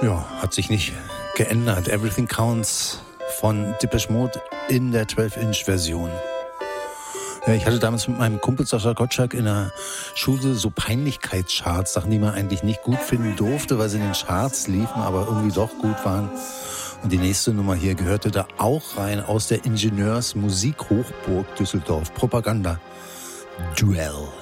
Ja, hat sich nicht geändert. Everything Counts von Depeche Mode in der 12-Inch-Version. Ja, ich hatte damals mit meinem Kumpel Sascha Gottschalk in der Schule so Peinlichkeitscharts, Sachen, die man eigentlich nicht gut finden durfte, weil sie in den Charts liefen, aber irgendwie doch gut waren. Und die nächste Nummer hier gehörte da auch rein aus der Ingenieursmusik-Hochburg Düsseldorf. Propaganda. Duell.